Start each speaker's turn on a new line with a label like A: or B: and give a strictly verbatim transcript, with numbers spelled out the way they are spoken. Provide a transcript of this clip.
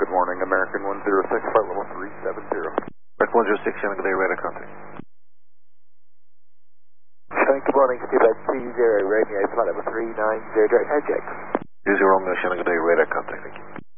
A: Good morning, American one zero six, flight level three seven zero.
B: American one zero six, Shannon, good day, radar contact.
C: Shannon, good morning, Steve two zero, Romeo, flight level three nine zero, direct hijack.
B: two zero, Romeo, Shannon, good day, radar contact, thank you.